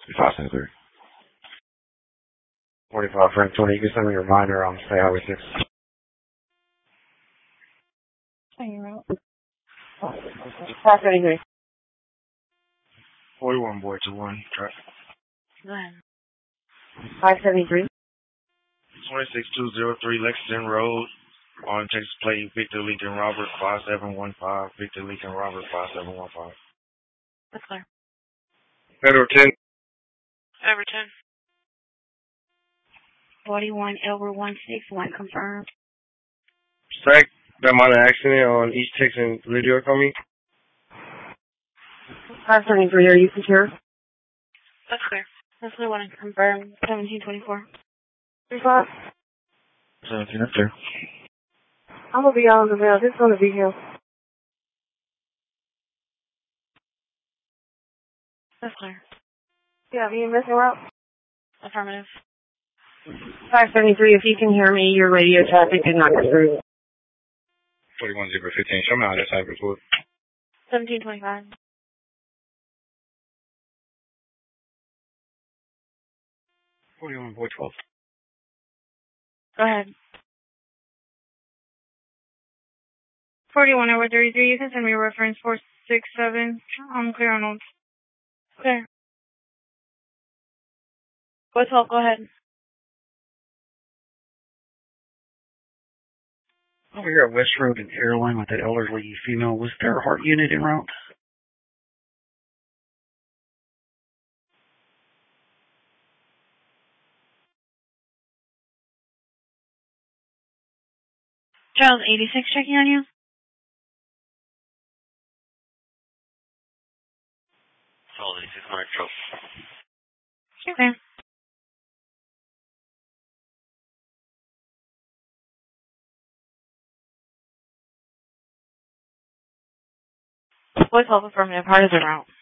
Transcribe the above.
573. 45 Frank 20. You can send me a reminder on say Highway 6. Hanging out. 573. 41 Boy to 1. Traffic. Go ahead. 573. 26203 Lexington Road. On Texas Plate, Victor Lincoln Robert 5715. Victor Lincoln Robert 5715. That's clear. Federal 10. Everton. 41 Elbert 161 confirmed. Stack, that minor accident on East Texas New York on me. 573, are you secure? That's clear. That's what I want to confirm. 1724. 35? 17, that's clear. I'm going to be out on the rail. This is going to be here. That's clear. Yeah, are you missing route? Affirmative. 573, if you can hear me, your radio traffic did not go through. 41015, show me how that's happened to it. 1725. 41 Boy 12. Go ahead. 41 over 33. You can send me a reference 467. I'm clear on those. Clear. What's up? Go ahead. Over here at West Road and Airline with that elderly female, was there a heart unit en route? Charles 86 checking on you. Charles 86, Mark Trope. Okay. What's up? Affirmative. How does it route?